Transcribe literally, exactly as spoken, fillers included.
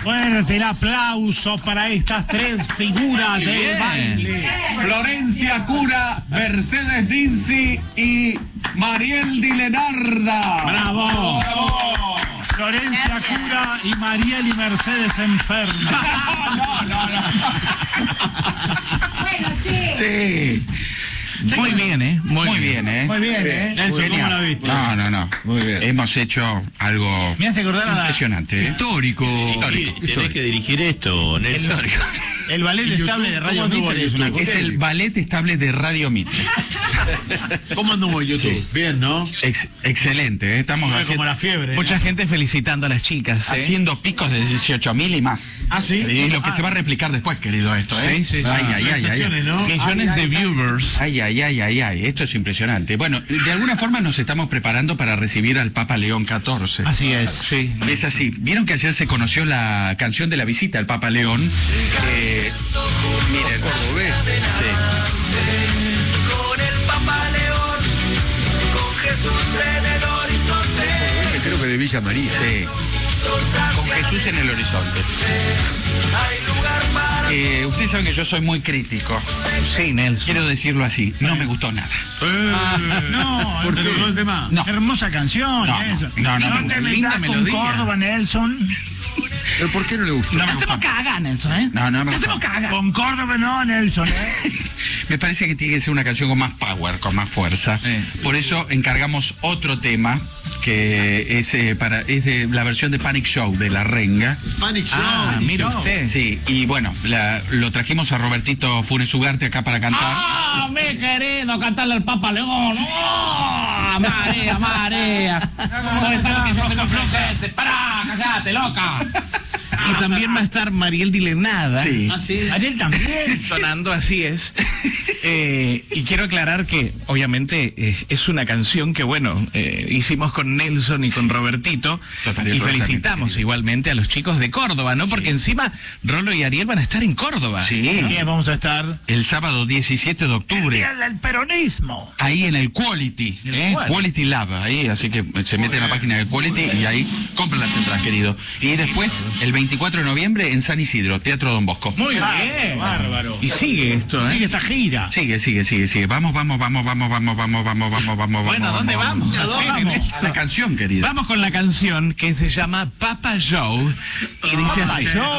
Fuerte el aplauso para estas tres figuras del Bien. baile. Florencia Cura, Mercedes Ninzi y Mariel Di Lenarda. ¡Bravo! Florencia Cura y Mariel y Mercedes enfermas. No, no, no. Bueno, che. Sí. Muy bien, ¿eh? Muy, Muy bien. bien, ¿eh? Muy bien, ¿eh? Nelson, ¿cómo la viste? No, no, no. Muy bien. Hemos hecho algo Me hace acordar a la- impresionante. ¿eh? Histórico. Histórico. Tenés que dirigir esto, Nelson. El ballet estable de Radio ¿Cómo anduvo Mitre es una YouTube? cosa. Es el ballet estable de Radio Mitre. ¿Cómo anduvo YouTube? Bien, ¿no? Ex- excelente, ¿eh? Estamos Fue haciendo, como la fiebre. Mucha gente felicitando a las chicas, ¿eh? haciendo picos de dieciocho mil y más. ¿Ah, sí? Y lo que se va a replicar después, querido, esto, ¿eh? Sí, sí, sí. Ay, ay, ay, ay. Sensaciones, ¿no? Millones de viewers. Ay, ay, ay, ay, ay, esto es impresionante. Bueno, de alguna forma nos estamos preparando para recibir al Papa León catorce. Así es. Sí. Es así. ¿Vieron que ayer se conoció la canción de la visita al Papa León? Eh, miren. Cordobés. Sí. Con el Papa León, con Jesús en el horizonte, Creo que de Villa María. Sí. Con Jesús en el horizonte. hay lugar para Eh, ustedes saben que yo soy muy crítico. Sí, Nelson. Quiero decirlo así. No me gustó nada. No, ¿Por ¿te qué? gustó el tema? No. Hermosa canción, No, eso. no, no, no no, te linda metas con melodía. Córdoba, Nelson. ¿Pero por qué no le gustó? No me Te hacemos gustó. caga, Nelson, ¿eh? No, no me Te gustó. hacemos caga. Con Córdoba no, Nelson, ¿eh? Me parece que tiene que ser una canción con más power, con más fuerza. Eh. Por eso encargamos otro tema que es, eh, para, es de la versión de Panic Show de La Renga. Panic Show. Ah, mira usted. Sí, y bueno, la- lo trajimos a Robertito Funes Ugarte acá para cantar. ¡Ah, mi querido! Cantarle al Papa León. ¡Oh! ¡Marea, marea! No saben que yo soy influyente. ¡Pará, callate, loca! Y también va a estar Mariel Di Lenarda. Sí. Ah, sí. Ariel también. Sonando, así es. Eh, y quiero aclarar que, obviamente, eh, es una canción que, bueno, eh, hicimos con Nelson y con Robertito. Total, Y Roberto felicitamos también, igualmente a los chicos de Córdoba, ¿no? Porque encima Rolo y Ariel van a estar en Córdoba. Sí. Bien, vamos a estar. El sábado diecisiete de octubre. Día del peronismo. Ahí en el Quality, El ¿eh? Quality. Quality Lab, ahí, así que se mete en la página de Quality y ahí compran las entradas, querido. Y después, el veinticuatro de noviembre, en San Isidro, Teatro Don Bosco. Muy Bárbaro, bien. bárbaro. Y sigue esto, ¿eh? Sigue esta gira. Sigue, sigue, sigue, sigue. Vamos, vamos, vamos, vamos, vamos, vamos, vamos, vamos, vamos. Bueno, ¿a dónde vamos? ¿A dónde Esperen vamos? eso. A la canción, querido. Vamos con la canción que se llama Papa Joe y dice Papa así. Joe.